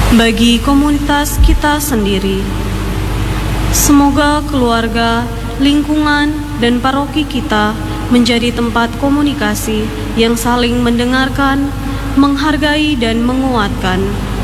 bagi komunitas kita sendiri. Semoga keluarga, lingkungan, dan paroki kita menjadi tempat komunikasi yang saling mendengarkan, menghargai, dan menguatkan.